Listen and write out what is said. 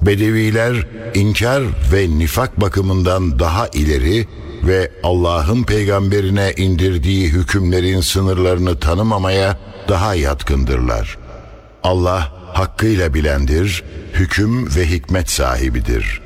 Bedeviler inkar ve nifak bakımından daha ileri ve Allah'ın peygamberine indirdiği hükümlerin sınırlarını tanımamaya daha yatkındırlar. Allah hakkıyla bilendir, hüküm ve hikmet sahibidir.